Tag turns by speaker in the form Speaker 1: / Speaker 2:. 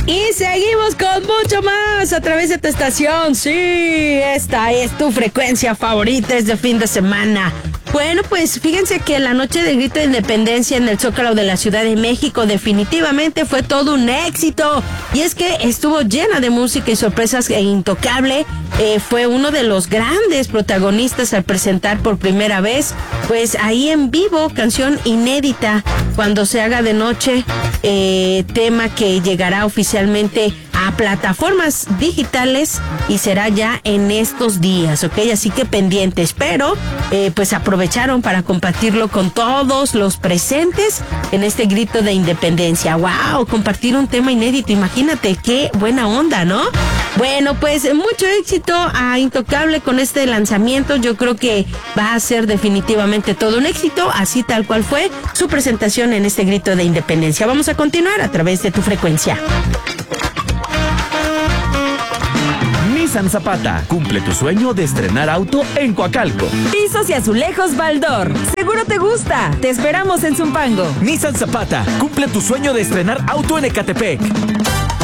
Speaker 1: Y seguimos con mucho más a través de tu estación. Sí, esta es tu frecuencia favorita, es de fin de semana. Bueno, pues fíjense que la noche del grito de independencia en el Zócalo de la Ciudad de México definitivamente fue todo un éxito. Y es que estuvo llena de música y sorpresas e Intocable fue uno de los grandes protagonistas al presentar por primera vez, pues ahí en vivo, canción inédita, Cuando se haga de noche, tema que llegará oficialmente a plataformas digitales y será ya en estos días, ¿ok? Así que pendientes, pero pues aprovecharon para compartirlo con todos los presentes en este grito de independencia. ¡Wow! Compartir un tema inédito, imagínate, qué buena onda, ¿no? Bueno, pues mucho éxito a Intocable con este lanzamiento. Yo creo que va a ser definitivamente todo un éxito, así tal cual fue su presentación en este grito de independencia. Vamos a continuar a través de tu frecuencia.
Speaker 2: Nissan Zapata, cumple tu sueño de estrenar auto en Coacalco.
Speaker 3: Pisos y azulejos Baldor. Seguro te gusta. Te esperamos en Zumpango.
Speaker 2: Nissan Zapata, cumple tu sueño de estrenar auto en Ecatepec.